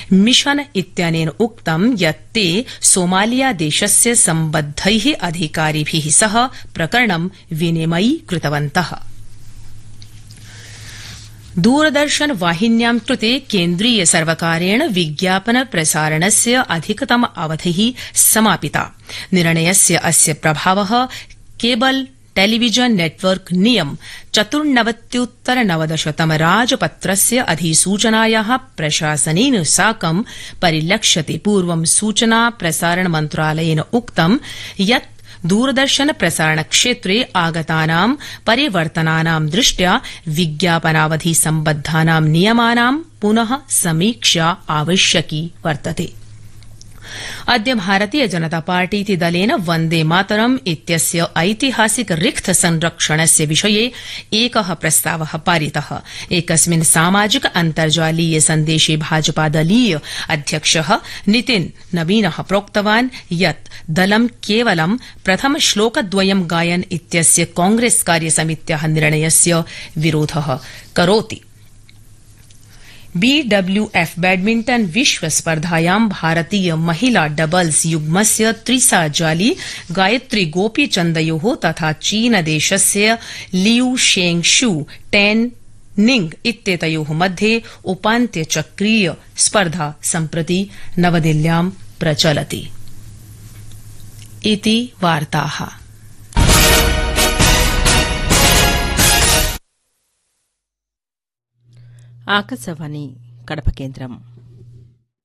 Mission इत्यनेन उक्तं यत् ते सोमालिया देशस्य सम्बद्धैः अधिकारिभिः सह प्रकरणं विनिमयीकृतवन्तः। दूरदर्शन वाहिन्यां कृते केन्द्रीय सर्वकारेण विज्ञापन प्रसारणस्य अधिकतम अवधिः समापिता। निर्णयस्य अस्य प्रभावः केबल टेलीविजन नेटवर्क नियम 94-90 राजपत्रस्य अधिसूचनायाः प्रशासनेन साकं परिलक्ष्यते। पूर्वं सूचना प्रसारण मन्त्रालयेन उक्तं यत् दूरदर्शन प्रसारण क्षेत्रे आगतानां परिवर्तनानां दृष्ट्या विज्ञापनावधि सम्बद्धानां नियमानां पुनः समीक्षा आवश्यकी वर्तते। अद्य भारतीय जनता पार्टीति दलेन वन्दे मातरम् इत्यस्य ऐतिहासिक रिक्त संरक्षणस्य विषये एकः प्रस्तावः पारितः। एकस्मिन् सामाजिक अन्तर्जालीय सन्देशे भाजपादलीय अध्यक्षः नितिन नवीनः प्रोक्तवान् यत् दलं केवलं प्रथम श्लोकद्वयं गायन इत्यस्य कांग्रेस कार्यसमित्याः निर्णयस्य विरोधः करोति। BWF बैडमिंटन विश्व स्पर्धायां भारतीय महिला डबल्स युग्मस्य त्रिसा जाली गायत्री गोपीचन्दयोः तथा चीनदेशस्य लियू शेंगशू टेन निंग इत्येतयोः मध्ये उपान्त्यचक्रीय स्पर्धा सम्प्रति नवदिल्ल्यां प्रचलति। इति वार्ताः। ఆకాశవాణి కడప కేంద్రం